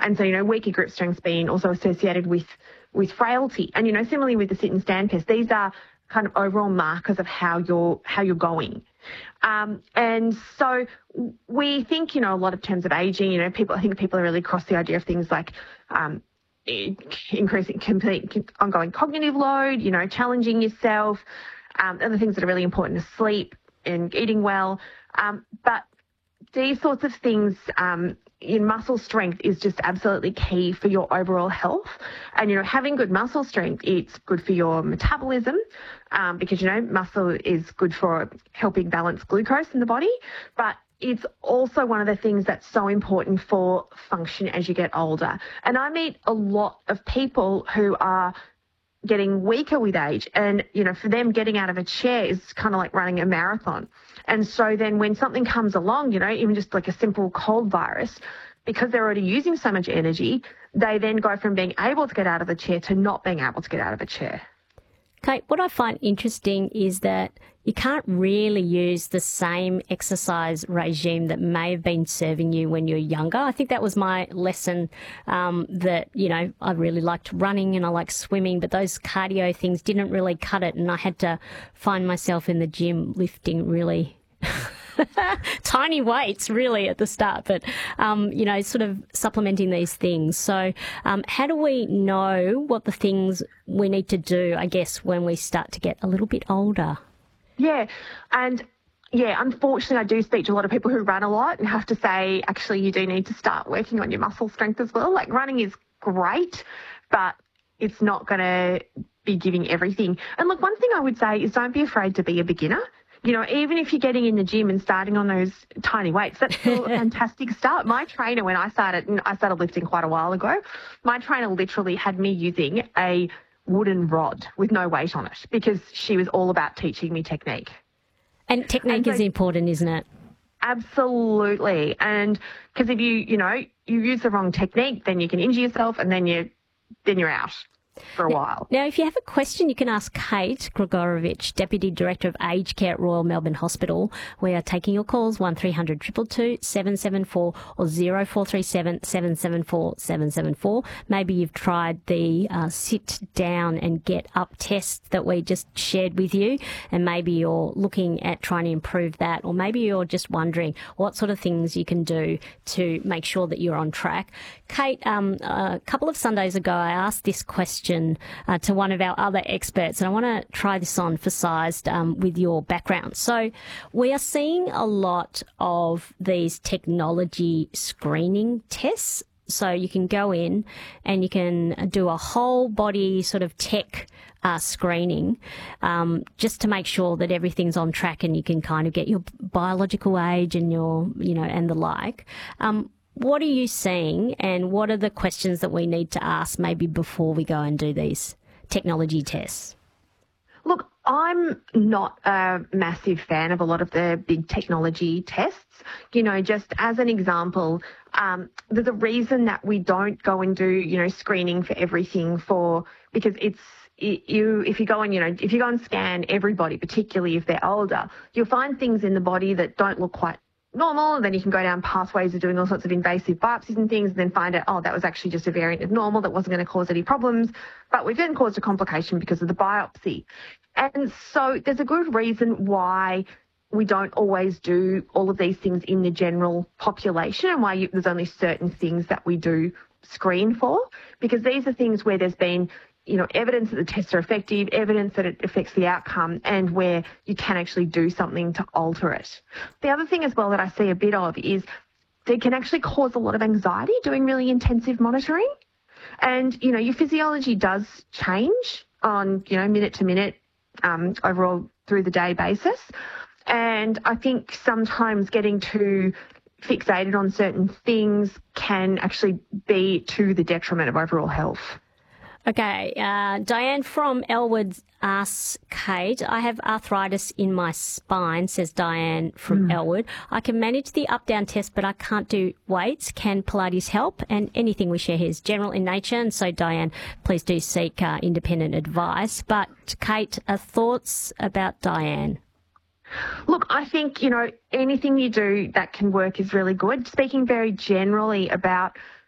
And so, weaker grip strength's been also associated with frailty. And, similarly with the sit and stand test, these are kind of overall markers of how you're going. And so we think, a lot of terms of aging, I think people are really across the idea of things like, increasing ongoing cognitive load, challenging yourself, other things that are really important are sleep and eating well. But these sorts of things in muscle strength is just absolutely key for your overall health. And, having good muscle strength, it's good for your metabolism because, muscle is good for helping balance glucose in the body. But it's also one of the things that's so important for function as you get older. And I meet a lot of people who are getting weaker with age, and, for them, getting out of a chair is kind of like running a marathon. And so then when something comes along, even just like a simple cold virus, because they're already using so much energy, they then go from being able to get out of the chair to not being able to get out of a chair. Kate, what I find interesting is that you can't really use the same exercise regime that may have been serving you when you were younger. I think that was my lesson, that, I really liked running and I liked swimming, but those cardio things didn't really cut it, and I had to find myself in the gym lifting really tiny weights really at the start, but, sort of supplementing these things. So how do we know what the things we need to do, I guess, when we start to get a little bit older? Yeah. And unfortunately, I do speak to a lot of people who run a lot and have to say, actually, you do need to start working on your muscle strength as well. Like, running is great, but it's not going to be giving everything. And look, one thing I would say is don't be afraid to be a beginner. Even if you're getting in the gym and starting on those tiny weights, that's still a fantastic start. My trainer, when I started lifting quite a while ago, my trainer literally had me using a wooden rod with no weight on it because she was all about teaching me technique. And technique is important, isn't it? Absolutely. And because if you use the wrong technique, then you can injure yourself and then you're out for a while. Now, if you have a question, you can ask Kate Gregorovich, Deputy Director of Aged Care at Royal Melbourne Hospital. We are taking your calls, 1300 222 774 or 0437 774 774. Maybe you've tried the sit down and get up test that we just shared with you, and maybe you're looking at trying to improve that, or maybe you're just wondering what sort of things you can do to make sure that you're on track. Kate, a couple of Sundays ago, I asked this question to one of our other experts, and I want to try this on for sized with your background. So we are seeing a lot of these technology screening tests. So you can go in and you can do a whole body sort of tech screening just to make sure that everything's on track and you can kind of get your biological age and your, and the like. What are you seeing, and what are the questions that we need to ask maybe before we go and do these technology tests? Look, I'm not a massive fan of a lot of the big technology tests. Just as an example, there's a reason that we don't go and do, screening for everything because if you go and scan everybody, particularly if they're older, you'll find things in the body that don't look quite normal, and then you can go down pathways of doing all sorts of invasive biopsies and things and then find out, that was actually just a variant of normal that wasn't going to cause any problems, but we've then caused a complication because of the biopsy. And so there's a good reason why we don't always do all of these things in the general population, and why there's only certain things that we do screen for, because these are things where there's been evidence that the tests are effective, evidence that it affects the outcome, and where you can actually do something to alter it. The other thing as well that I see a bit of is they can actually cause a lot of anxiety doing really intensive monitoring. And, your physiology does change on, minute to minute, overall through the day basis. And I think sometimes getting too fixated on certain things can actually be to the detriment of overall health. Okay, Diane from Elwood asks Kate, I have arthritis in my spine, says Diane from Elwood. I can manage the up-down test, but I can't do weights. Can Pilates help? And anything we share here is general in nature. And so, Diane, please do seek independent advice. But, Kate, thoughts about Diane? Look, I think, anything you do that can work is really good. Speaking very generally about